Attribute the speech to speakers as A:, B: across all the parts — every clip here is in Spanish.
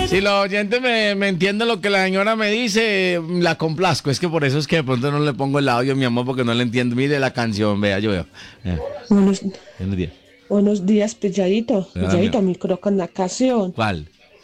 A: Si los oyentes me entienden lo que la señora me dice, la complazco. Es que por eso es que de pronto no le pongo el audio, mi amor, porque no le entiendo. Mire la canción, vea, yo veo.
B: Buenos,
A: Buenos días.
B: buenos días, Pilladito.
A: Ah,
B: Pilladito, me colocan la canción.
A: ¿Cuál?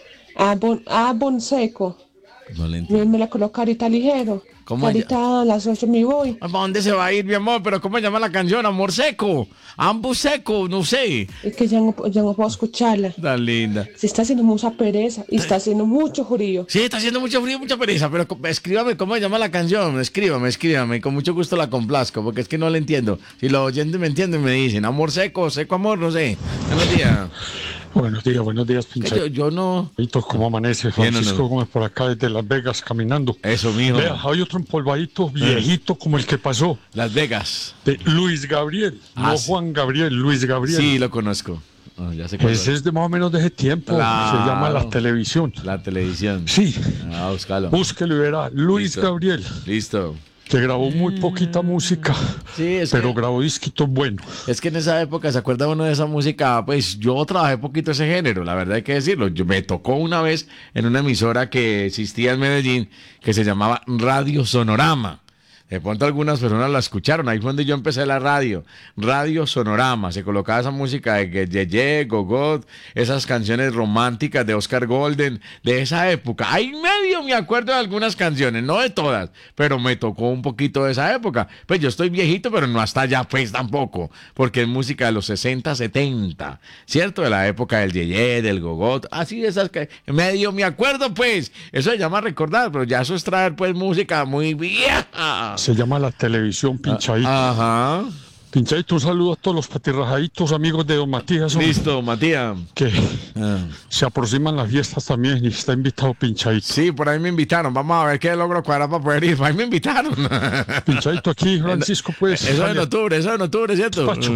B: Bon seco.
A: No le entiendo.
B: Me la coloca ahorita ligero.
A: ¿Cómo
B: Ahorita a las 8 me voy.
A: ¿Para dónde se va a ir, mi amor? ¿Pero cómo se llama la canción? Amor seco. Ambos seco, no sé.
B: Es que ya no puedo escucharla.
A: Tan linda.
B: Se está haciendo mucha pereza y está haciendo mucho frío.
A: Sí, está haciendo mucho frío, mucha pereza, pero escríbame cómo se llama la canción. Escríbame. Con mucho gusto la complazco, porque es que no la entiendo. Si los oyentes me entienden, me dicen, amor seco, seco amor, no sé. Buenos días.
C: Buenos días,
A: Que
C: pinche.
A: yo no...
C: ¿Cómo amanece?
A: Bien,
C: Francisco
A: no.
C: Gómez por acá desde Las Vegas caminando.
A: Eso, mijo.
C: Vea, hay otro empolvadito viejito como el que pasó,
A: Las Vegas.
C: de Luis Gabriel,
A: Ah,
C: no
A: sí.
C: Juan Gabriel, Luis Gabriel.
A: Sí, lo conozco. Ah, ya sé cuál
C: Ese es de más o menos de ese tiempo,
A: Claro.
C: se llama La Televisión.
A: La televisión.
C: Sí,
A: Ah, búscalo.
C: búsquelo y verá, Luis
A: Listo.
C: Gabriel,
A: Listo.
C: que grabó muy poquita música,
A: Sí,
C: pero grabó disquitos buenos.
A: es que en esa época, ¿se acuerda uno de esa música? Pues yo trabajé poquito ese género, la verdad hay que decirlo. Me tocó una vez en una emisora que existía en Medellín, que se llamaba Radio Sonorama. De pronto algunas personas la escucharon, ahí fue donde yo empecé la radio, Radio Sonorama, se colocaba esa música de Yeye, Gogot, esas canciones románticas de Oscar Golden, de esa época. Ahí medio me acuerdo de algunas canciones, no de todas, pero me tocó un poquito de esa época. Pues yo estoy viejito, pero no hasta allá pues tampoco, porque es música de los 60, 70, ¿cierto? De la época del Yeye, del Gogot, así de esas que medio me acuerdo pues, eso se llama recordar, pero ya eso es traer pues música muy vieja.
C: Se llama La Televisión, Pinchadito.
A: Ajá.
C: Pinchadito, un saludo a todos los patirrajaditos amigos de Don Matías, hombre,
A: Listo, Matías.
C: que
A: Ah.
C: se aproximan las fiestas también y está invitado Pinchadito.
A: Sí, por ahí me invitaron. Vamos a ver qué logro cuadrar para poder ir. Ahí me invitaron.
C: Pinchadito aquí, Francisco, pues.
A: Eso en octubre, ¿cierto?
C: Pacho.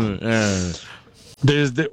C: Desde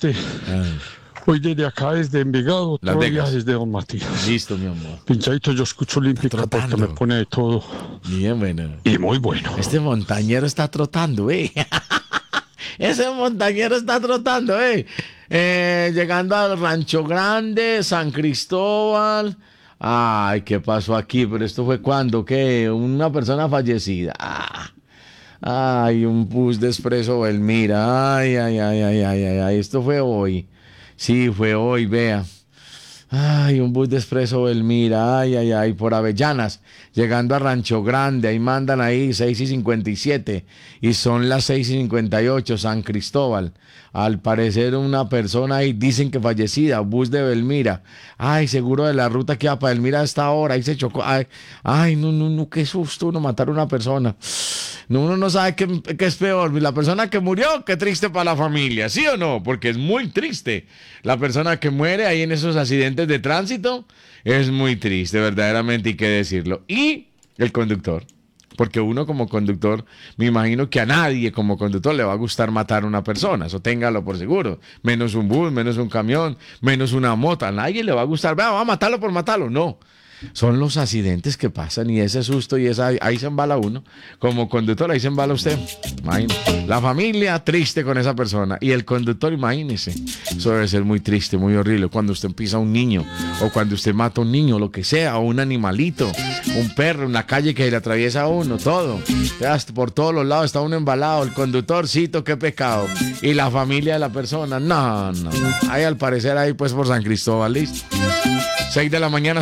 C: acá, desde Envigado,
A: Las
C: todavía
A: Vegas.
C: desde Don Matías.
A: Listo, mi amor.
C: Pinchadito, yo escucho Olímpica porque
A: Trotando.
C: me pone de todo
A: Bien, bueno.
C: y muy bueno.
A: Este montañero está trotando, Ese montañero está trotando, llegando al Rancho Grande, San Cristóbal. Ay, ¿qué pasó aquí? Pero esto fue cuando, ¿qué? Una persona fallecida. Ay, un bus de Expreso Belmira. Ay. Esto fue hoy. Sí, fue hoy, vea. Ay, un bus de Expreso Belmira, ay, por Avellanas, llegando a Rancho Grande, ahí mandan ahí 6:57 y son las 6:58, San Cristóbal. Al parecer una persona ahí, dicen que fallecida, bus de Belmira. Ay, seguro de la ruta que va para Belmira a esta hora, ahí se chocó. Ay, no, qué susto uno matar a una persona. No, uno no sabe qué es peor, la persona que murió, qué triste para la familia, ¿sí o no? Porque es muy triste. La persona que muere ahí en esos accidentes de tránsito es muy triste, verdaderamente, hay que decirlo. Y el conductor, porque uno como conductor, me imagino que a nadie como conductor le va a gustar matar a una persona, eso téngalo por seguro. Menos un bus, menos un camión, menos una moto, a nadie le va a gustar, vea, va a matarlo por matarlo, no. Son los accidentes que pasan y ese susto y ahí se embala uno. Como conductor, ahí se embala usted. Imagínese. La familia triste con esa persona y el conductor, imagínese. Eso debe ser muy triste, muy horrible. Cuando usted pisa a un niño o cuando usted mata a un niño, lo que sea, o un animalito, un perro en la calle que le atraviesa a uno, todo. Ya, por todos los lados está uno embalado. El conductorcito, qué pecado. Y la familia de la persona, no. Ahí al parecer, ahí pues por San Cristóbal, listo. 6 de la mañana,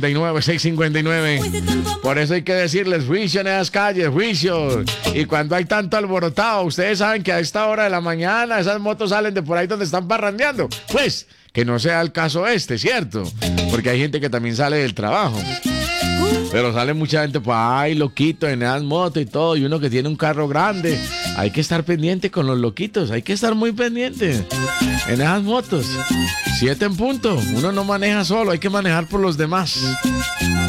A: 6:59. Por eso hay que decirles juicio en esas calles, juicio. Y cuando hay tanto alborotado, ustedes saben que a esta hora de la mañana esas motos salen de por ahí donde están parrandeando. Pues, que no sea el caso este, ¿cierto? Porque hay gente que también sale del trabajo. Pero sale mucha gente, pues, ay, loquito, en esas motos y todo. Y uno que tiene un carro grande. Hay que estar pendiente con los loquitos. Hay que estar muy pendiente en esas motos. 7 en punto. Uno no maneja solo, hay que manejar por los demás.